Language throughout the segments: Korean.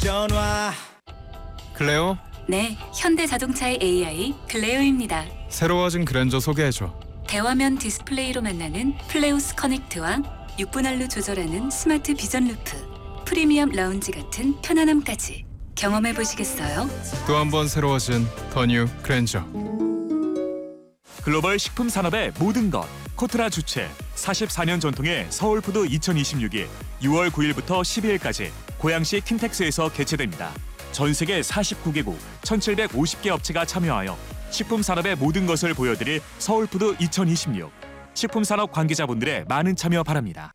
전화. 클레오, 네, 현대자동차의 AI 클레오입니다. 새로워진 그랜저 소개해줘. 대화면 디스플레이로 만나는 플레오스 커넥트와 6분할로 조절하는 스마트 비전 루프, 프리미엄 라운지 같은 편안함까지 경험해 보시겠어요? 또 한 번 새로워진 더 뉴 그랜저. 글로벌 식품 산업의 모든 것 코트라 주최 44년 전통의 서울푸드 2026이 6월 9일부터 12일까지 고양시 킨텍스에서 개최됩니다. 전 세계 49개국 1,750개 업체가 참여하여 식품 산업의 모든 것을 보여드릴 서울푸드 2026. 식품 산업 관계자분들의 많은 참여 바랍니다.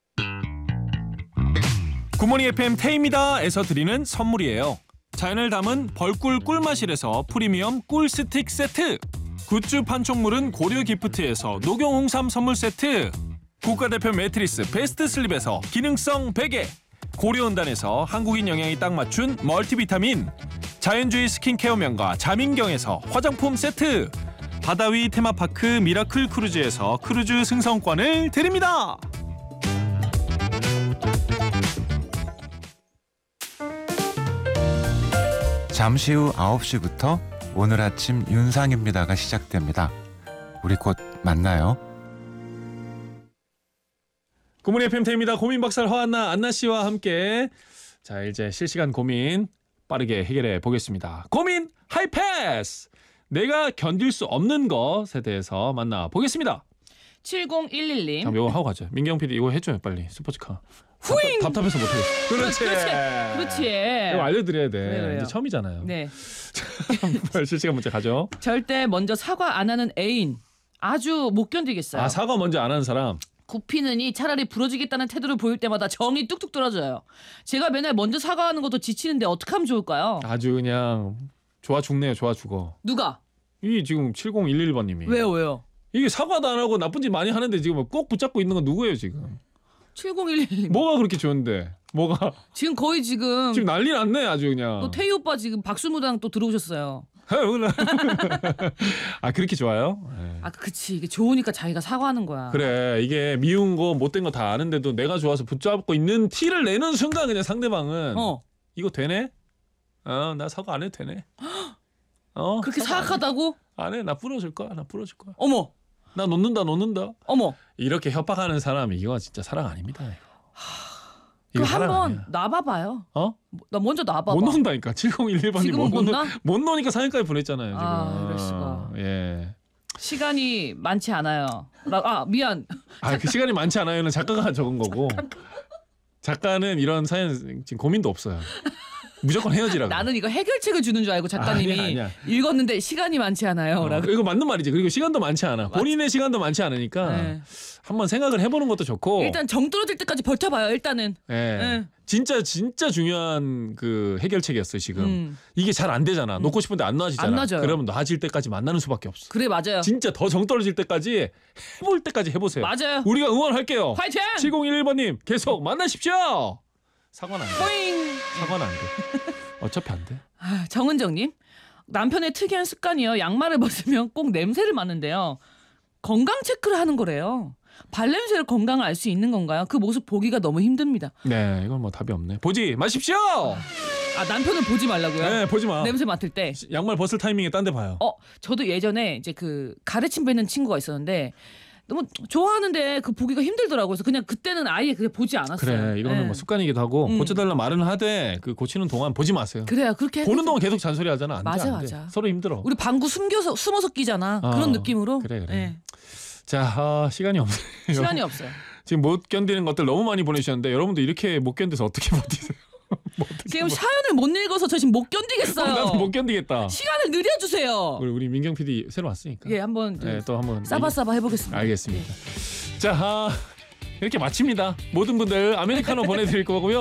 굿모닝 FM 태입니다에서 드리는 선물이에요. 자연을 담은 벌꿀 꿀마실에서 프리미엄 꿀 스틱 세트, 굿즈 판촉물은 고려 기프트에서 녹용 홍삼 선물 세트, 국가대표 매트리스 베스트 슬립에서 기능성 베개, 고려온단에서 한국인 영양이 딱 맞춘 멀티비타민, 자연주의 스킨케어 명가 자민경에서 화장품 세트, 바다위 테마파크 미라클 크루즈에서 크루즈 승선권을 드립니다. 잠시 후 9시부터 오늘 아침 윤상입니다가 시작됩니다. 우리 곧 만나요. 굿모닝 FM 태입니다. 고민 박살 허한나 안나 씨와 함께 자 이제 실시간 고민 빠르게 해결해 보겠습니다. 고민 하이패스! 내가 견딜 수 없는 것에 대해서 만나보겠습니다. 7011님. 잠깐 이거 하고 가죠. 민경 PD 이거 해줘요 빨리. 스포츠카. 후잉! 답답해서 못하겠어. 그렇지. 그렇지. 이거 알려드려야 돼. 그래요. 이제 처음이잖아요. 네. 실시간 문제 가죠. 절대 먼저 사과 안 하는 애인. 아주 못 견디겠어요. 아 사과 먼저 안 하는 사람. 굽히느니 차라리 부러지겠다는 태도를 보일 때마다 정이 뚝뚝 떨어져요. 제가 맨날 먼저 사과하는 것도 지치는데 어떻게 하면 좋을까요? 아주 그냥 좋아 죽네요. 좋아 죽어. 누가? 이 지금 7011번님이. 왜요? 이게 사과도 안 하고 나쁜 짓 많이 하는데 지금 꼭 붙잡고 있는 건 누구예요 지금? 7011님. 뭐가 그렇게 좋은데? 뭐가? 지금 거의 지금 난리 났네 아주 그냥. 또 태희 오빠 지금 박수무당 또 들어오셨어요. 아 그렇게 좋아요? 네. 아 그치 이게 좋으니까 자기가 사과하는 거야. 그래 이게 미운 거 못된 거 다 아는데도 내가 좋아서 붙잡고 있는 티를 내는 순간 그냥 상대방은 이거 되네? 나 사과 안 해도 되네. 그렇게 사악하다고? 안 해. 나 풀어줄 거야. 어머. 나 놓는다. 어머. 이렇게 협박하는 사람이 이거 진짜 사랑 아닙니다. 그럼 사랑 한번 아니야. 놔봐봐요. 나 먼저 놔봐봐. 못 논다니까. 7011번이 지금은 못 놔? 못 노니까 사연까지 보냈잖아요. 지금. 아, 이럴 수가. 예. 시간이 많지 않아요. 미안. 그 시간이 많지 않아요는 작가가 적은 거고. 작가는 이런 사연 지금 고민도 없어요. 무조건 헤어지라고. 나는 이거 해결책을 주는 줄 알고 작가님이 아니야. 읽었는데 시간이 많지 않아요. 라고. 이거 맞는 말이지. 그리고 시간도 많지 않아. 본인의 시간도 많지 않으니까 네. 한번 생각을 해보는 것도 좋고. 일단 정 떨어질 때까지 버텨봐요. 일단은. 예. 네. 진짜 중요한 그 해결책이었어요 지금. 이게 잘 안 되잖아. 놓고 싶은데 안 놔지잖아. 안 놔져요. 그러면 놔질 때까지 만나는 수밖에 없어. 그래 맞아요. 진짜 더 정 떨어질 때까지 해볼 때까지 해보세요. 맞아요. 우리가 응원할게요. 화이팅! 7011번님 계속 만나십시오. 사과는 안 돼. 뿌잉! 사과는 안 돼. 어차피 안 돼. 정은정님. 남편의 특이한 습관이요. 양말을 벗으면 꼭 냄새를 맡는데요. 건강 체크를 하는 거래요. 발냄새로 건강을 알 수 있는 건가요? 그 모습 보기가 너무 힘듭니다. 네, 이건 뭐 답이 없네. 보지 마십시오. 남편을 보지 말라고요? 네, 보지 마. 냄새 맡을 때. 양말 벗을 타이밍에 딴 데 봐요. 저도 예전에 이제 그 가래침 뱉는 친구가 있었는데 너무 좋아하는데 그 보기가 힘들더라고요. 그래서 그냥 그때는 아예 그냥 보지 않았어요. 그래, 이거는 네. 뭐 습관이기도 하고 고쳐달라 말은 하되 그 고치는 동안 보지 마세요. 그래요, 그렇게 보는 동안 계속 잔소리 하잖아. 안 돼, 맞아, 안 돼. 맞아. 서로 힘들어. 우리 방구 숨어서 끼잖아. 그런 느낌으로. 그래. 네. 자, 시간이 없네요. 시간이 없어요. 지금 못 견디는 것들 너무 많이 보내주셨는데 여러분도 이렇게 못 견뎌서 어떻게 버티세요? 지금 사연을 못 읽어서 저 지금 못 견디겠어요. 나도 못 견디겠다. 시간을 늘려주세요. 우리 민경 PD 새로 왔으니까. 예, 한번 네, 또 한번 싸바싸바 해보겠습니다. 알겠습니다. 자, 이렇게 마칩니다. 모든 분들 아메리카노 보내드릴 거고요.